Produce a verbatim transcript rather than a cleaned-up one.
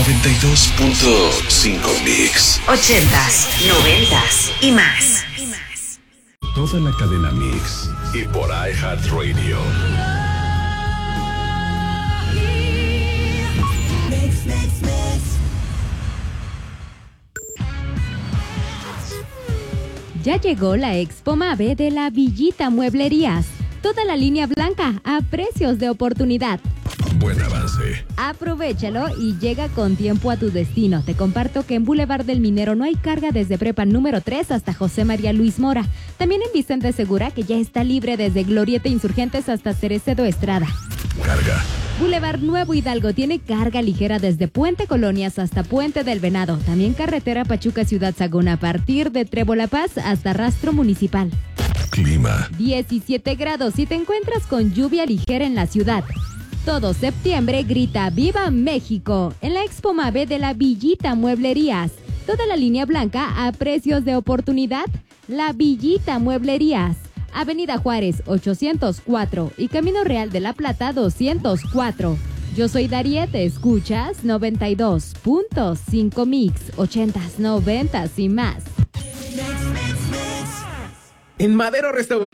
noventa y dos punto cinco Mix. Ochentas, noventas y más. Toda la cadena Mix y por iHeartRadio. Mix, mix, mix. Ya llegó la Expo Mave de la Villita Mueblerías. Toda la línea blanca a precios de oportunidad. Buen avance. Aprovéchalo y llega con tiempo a tu destino. Te comparto que en Boulevard del Minero no hay carga desde Prepa número tres hasta José María Luis Mora. También en Vicente Segura, que ya está libre desde Glorieta Insurgentes hasta Cerecedo Estrada. Carga. Boulevard Nuevo Hidalgo tiene carga ligera desde Puente Colonias hasta Puente del Venado. También carretera Pachuca Ciudad Sagún a partir de Trevo La Paz hasta Rastro Municipal. Clima. diecisiete grados y te encuentras con lluvia ligera en la ciudad. Todo septiembre grita ¡Viva México! En la Expo Mave de la Villita Mueblerías. Toda la línea blanca a precios de oportunidad. La Villita Mueblerías. Avenida Juárez ochocientos cuatro y Camino Real de la Plata doscientos cuatro. Yo soy Dariet, escuchas noventa y dos punto cinco Mix, ochentas, noventas y más. En Madero Restaurante